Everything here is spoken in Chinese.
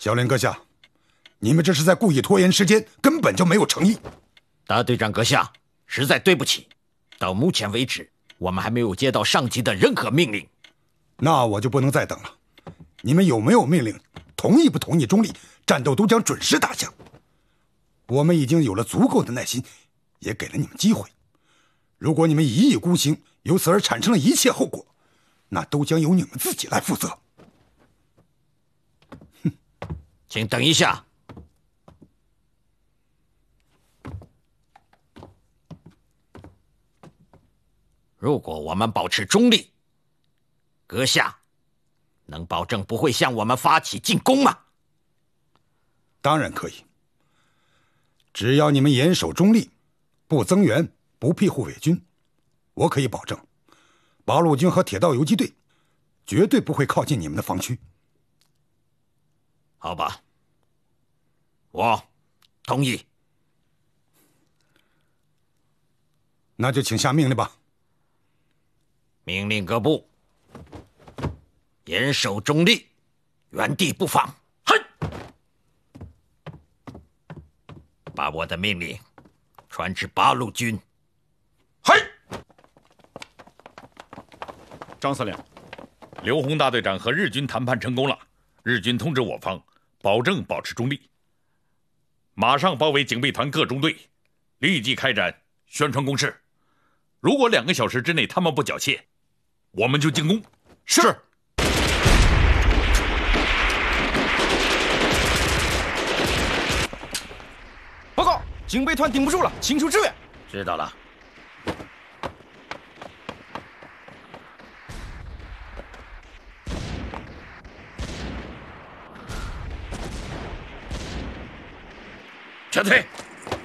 小林阁下，你们这是在故意拖延时间，根本就没有诚意。 大队长阁下，实在对不起，到目前为止，我们还没有接到上级的任何命令。 那我就不能再等了。你们有没有命令？同意不同意中立，战斗都将准时打响。我们已经有了足够的耐心，也给了你们机会。如果你们一意孤行，由此而产生了一切后果，那都将由你们自己来负责。 请等一下。如果我们保持中立，阁下能保证不会向我们发起进攻吗？ 当然可以，只要你们严守中立，不增援，不庇护伪军，我可以保证，八路军和铁道游击队绝对不会靠近你们的防区。 好吧，我同意。 那就请下命令吧。 命令各部严守中立，原地不放。嘿，把我的命令传至八路军。 嘿，张司令，刘洪大队长和日军谈判成功了，日军通知我方，保证保持中立，马上包围警备团各中队，立即开展宣传攻势。如果2个小时之内他们不缴械，我们就进攻。 是。报告，警备团顶不住了，请求支援。 知道了。撤退。